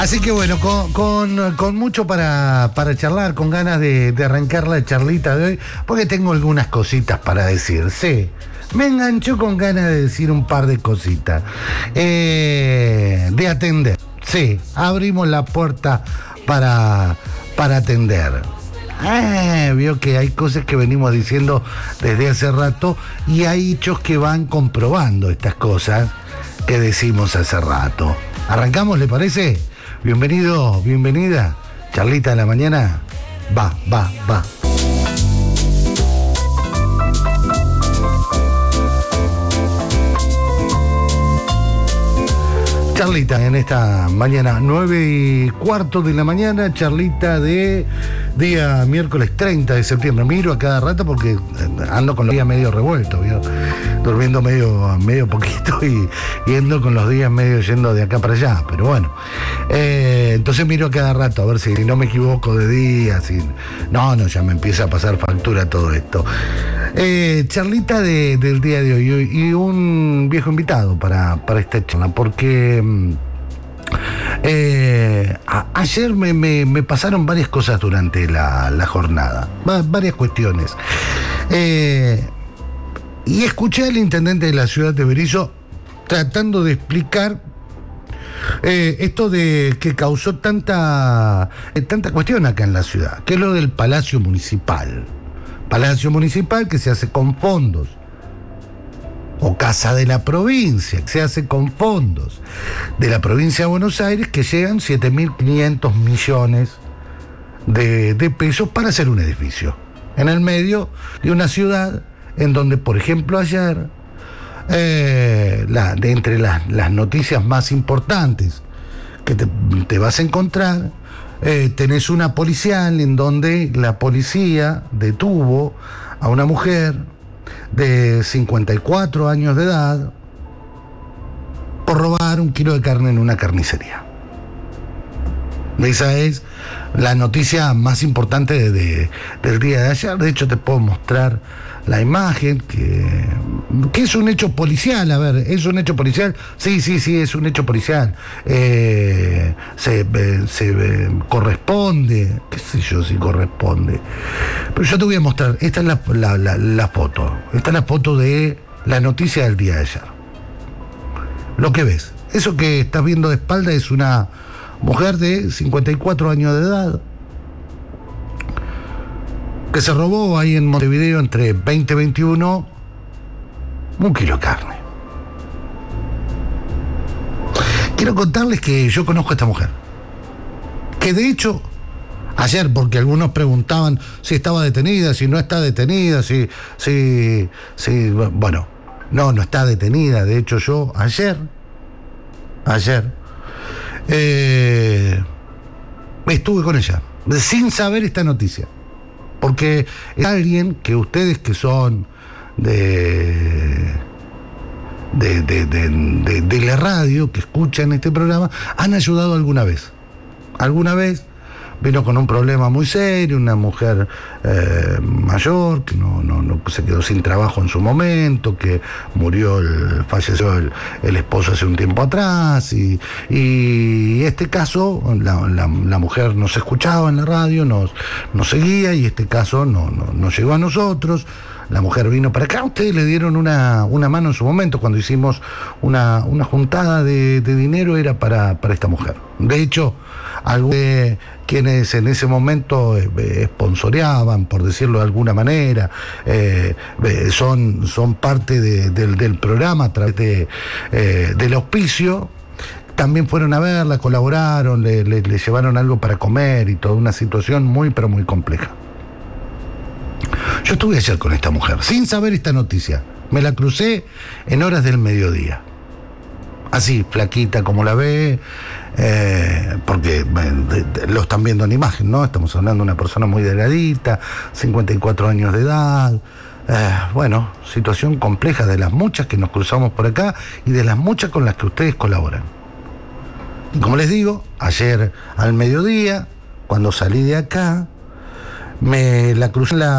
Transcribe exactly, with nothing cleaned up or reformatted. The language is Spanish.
Así que bueno, con, con, con mucho para, para charlar, con ganas de, de arrancar la charlita de hoy, porque tengo algunas cositas para decir. Sí, me enganchó con ganas de decir un par de cositas. Eh, de atender. Sí, abrimos la puerta para, para atender. Eh, vio que hay cosas que venimos diciendo desde hace rato y hay hechos que van comprobando estas cosas que decimos hace rato. ¿Arrancamos, le parece? Bienvenido, bienvenida. Charlita de la mañana. Va, va, va. Charlita en esta mañana, nueve y cuarto de la mañana, charlita de día miércoles treinta de septiembre. Miro a cada rato porque ando con los días medio revueltos, ¿vio? Durmiendo medio, medio poquito y yendo con los días medio yendo de acá para allá, pero bueno. Eh, entonces miro a cada rato a ver si, si no me equivoco de día, si... No, no, ya me empieza a pasar factura todo esto. Eh, charlita de, del día de hoy y un viejo invitado para, para esta charla, porque eh, a, ayer me, me, me pasaron varias cosas durante la, la jornada, va, varias cuestiones. Eh, y escuché al intendente de la ciudad de Berisso tratando de explicar eh, esto de que causó tanta, eh, tanta cuestión acá en la ciudad, que es lo del Palacio Municipal. Palacio Municipal que se hace con fondos, o Casa de la Provincia, que se hace con fondos de la provincia de Buenos Aires, que llegan siete mil quinientos millones de, de pesos para hacer un edificio en el medio de una ciudad en donde, por ejemplo, ayer, eh, la, de entre las, las noticias más importantes que te, te vas a encontrar, Eh, tenés una policial en donde la policía detuvo a una mujer de cincuenta y cuatro años de edad por robar un kilo de carne en una carnicería. Esa es la noticia más importante de, de, del día de ayer. De hecho, te puedo mostrar la imagen, que, que es un hecho policial. A ver, ¿es un hecho policial? Sí, sí, sí, es un hecho policial. Eh, se, se eh, corresponde, qué sé yo si corresponde. Pero yo te voy a mostrar, esta es la, la, la, la foto. Esta es la foto de la noticia del día de ayer. Lo que ves, eso que estás viendo de espalda es una mujer de cincuenta y cuatro años de edad que se robó ahí en Montevideo entre veinte y veintiuno un kilo de carne. Quiero contarles que yo conozco a esta mujer, que de hecho ayer, porque algunos preguntaban si estaba detenida, si no está detenida, si, si, si bueno, no, no está detenida. De hecho yo ayer ayer Eh, estuve con ella sin saber esta noticia, porque es alguien que ustedes que son de de, de, de, de de la radio, que escuchan este programa, han ayudado alguna vez alguna vez vino con un problema muy serio, una mujer eh, mayor que no, no, no se quedó sin trabajo en su momento, que murió, el, falleció el, el esposo hace un tiempo atrás, y, y este caso, la, la, la mujer nos escuchaba en la radio, nos, nos seguía, y este caso no, no, nos llegó a nosotros. La mujer vino para acá, ustedes le dieron una, una mano en su momento, cuando hicimos una, una juntada de, de dinero, era para, para esta mujer. De hecho, algunos de quienes en ese momento eh, sponsoreaban, por decirlo de alguna manera, eh, son, son parte de, del, del programa a través de, eh, del auspicio, también fueron a verla, colaboraron, le, le, le llevaron algo para comer y toda una situación muy, pero muy compleja. Yo estuve ayer con esta mujer, sin saber esta noticia. Me la crucé en horas del mediodía. Así, flaquita como la ve, eh, porque eh, lo están viendo en imagen, ¿no? Estamos hablando de una persona muy delgadita, cincuenta y cuatro años de edad. Eh, bueno, situación compleja, de las muchas que nos cruzamos por acá y de las muchas con las que ustedes colaboran. Y como les digo, ayer al mediodía, cuando salí de acá, me la crucé en la